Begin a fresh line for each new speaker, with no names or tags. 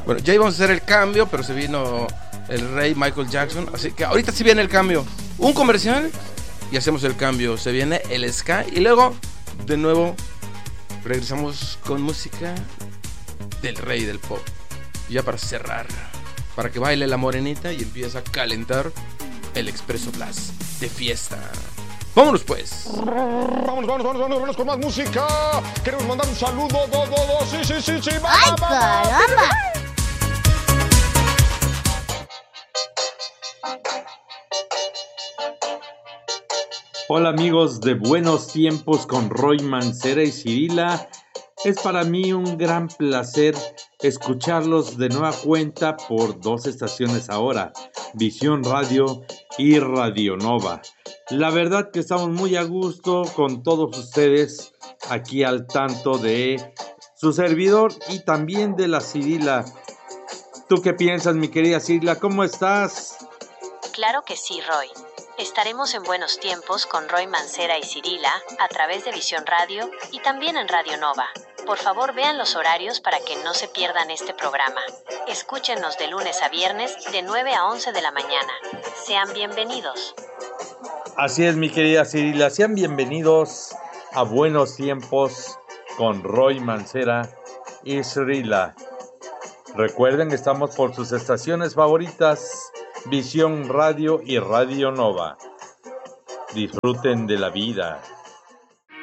Bueno, ya íbamos a hacer el cambio, pero se vino el rey Michael Jackson. Así que ahorita sí viene el cambio. Un comercial y hacemos el cambio. Se viene el ska y luego de nuevo regresamos con música del rey del pop. Ya para cerrar, para que baile la morenita y empiece a calentar el Expreso Blast de fiesta. Vámonos pues.
Vámonos con más música. Queremos mandar un saludo. Sí.
¡Ay, caramba!
Hola amigos de Buenos Tiempos con Roy Mancera y Cirila. Es para mí un gran placer escucharlos de nueva cuenta por 2 estaciones ahora, Visión Radio y Radio Nova. La verdad que estamos muy a gusto con todos ustedes, aquí al tanto de su servidor y también de la Cirila. ¿Tú qué piensas, mi querida Cirila? ¿Cómo estás?
Claro que sí, Roy. Estaremos en Buenos Tiempos con Roy Mancera y Cirila a través de Visión Radio y también en Radio Nova. Por favor, vean los horarios para que no se pierdan este programa. Escúchenos de lunes a viernes de 9 a 11 de la mañana. Sean bienvenidos.
Así es, mi querida Cirila. Sean bienvenidos a Buenos Tiempos con Roy Mancera y Cirila. Recuerden que estamos por sus estaciones favoritas, Visión Radio y Radio Nova. Disfruten de la vida.